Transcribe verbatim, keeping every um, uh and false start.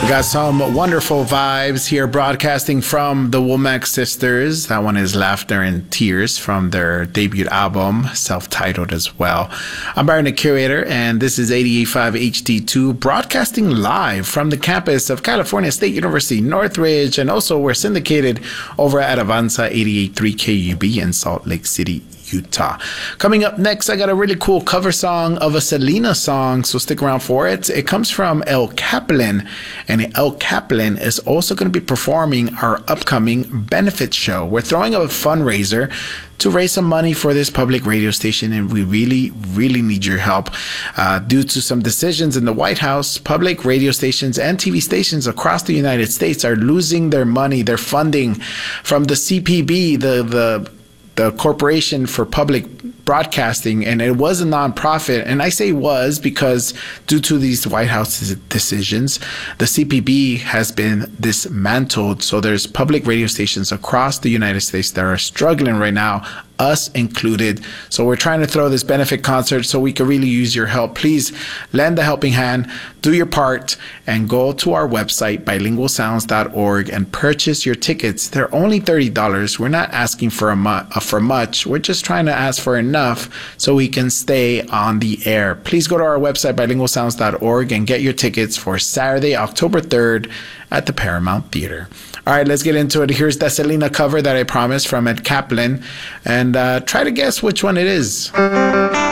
We got some wonderful vibes here broadcasting from the Womack Sisters. That one is Laughter and Tears from their debut album, self-titled as well. I'm Byron, the curator, and this is eighty-eight point five H D two, broadcasting live from the campus of California State University, Northridge, and also we're syndicated over at Avanza eighty-eight point three K U B in Salt Lake City, Utah. Coming up next, I got a really cool cover song of a Selena song, so stick around for it. It comes from El Kaplan, and El Kaplan is also going to be performing our upcoming benefit show. We're throwing up a fundraiser to raise some money for this public radio station, and we really, really need your help. Uh, due to some decisions in the White House, public radio stations and T V stations across the United States are losing their money, their funding from the C P B, the the the Corporation for Public Broadcasting, and it was a nonprofit. And I say was because due to these White House decisions, the C P B has been dismantled. So there's public radio stations across the United States that are struggling right now, us included. So we're trying to throw this benefit concert so we can really use your help. Please lend a helping hand, do your part, and go to our website, bilingual sounds dot org, and purchase your tickets. They're only thirty dollars. We're not asking for a mu- uh, for much. We're just trying to ask for enough so we can stay on the air. Please go to our website, bilingual sounds dot org, and get your tickets for Saturday, October third at the Paramount Theater. All right, let's get into it. Here's the Selena cover that I promised from Ed Kaplan, and uh, try to guess which one it is.